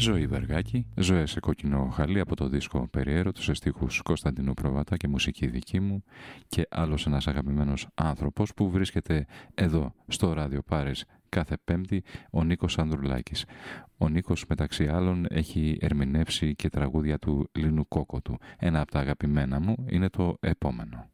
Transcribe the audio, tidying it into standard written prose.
Ζωή Βεργάκη, Ζωέ σε κόκκινο χαλί από το δίσκο Περιέρωτο σε στίχους Κωνσταντίνου Προβάτα και μουσική δική μου και άλλος ένας αγαπημένος άνθρωπος που βρίσκεται εδώ στο Ράδιο Πάρες κάθε Πέμπτη, ο Νίκος Ανδρουλάκης. Ο Νίκος μεταξύ άλλων έχει ερμηνεύσει και τραγούδια του Λίνου Κόκοτου. Ένα από τα αγαπημένα μου είναι το επόμενο.